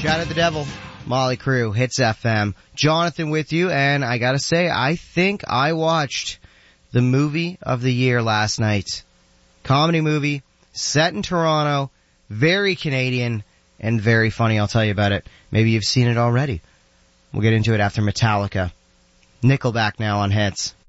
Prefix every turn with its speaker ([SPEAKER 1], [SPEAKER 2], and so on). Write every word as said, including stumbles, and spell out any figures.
[SPEAKER 1] Shout at the Devil, Molly Crew, Hits F M. Jonathan with you, and I gotta say, I think I watched the movie of the year last night. Comedy movie, set in Toronto, very Canadian, and very funny. I'll tell you about it. Maybe you've seen it already. We'll get into it after Metallica. Nickelback now on Hits.